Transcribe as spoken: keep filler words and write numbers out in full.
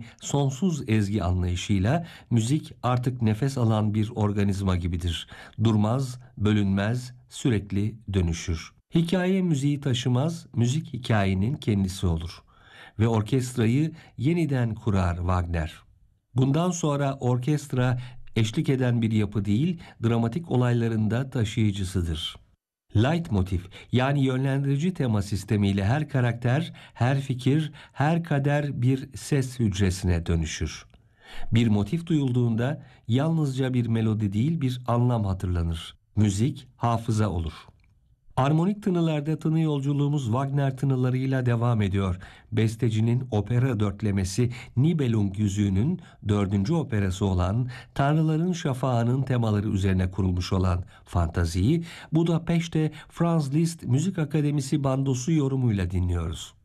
yani sonsuz ezgi anlayışıyla müzik artık nefes alan bir organizma gibidir. Durmaz, bölünmez, sürekli dönüşür. Hikaye müziği taşımaz, müzik hikayenin kendisi olur. Ve orkestrayı yeniden kurar Wagner. Bundan sonra orkestra eşlik eden bir yapı değil, dramatik olayların da taşıyıcısıdır. Leitmotiv yani yönlendirici tema sistemiyle her karakter, her fikir, her kader bir ses hücresine dönüşür. Bir motif duyulduğunda yalnızca bir melodi değil bir anlam hatırlanır. Müzik hafıza olur. Armonik tınılarda tını yolculuğumuz Wagner tınılarıyla devam ediyor. Bestecinin opera dörtlemesi Nibelung Yüzüğü'nün dördüncü operası olan Tanrıların Şafağı'nın temaları üzerine kurulmuş olan Fantazi'yi Budapeşte Franz Liszt Müzik Akademisi bandosu yorumuyla dinliyoruz.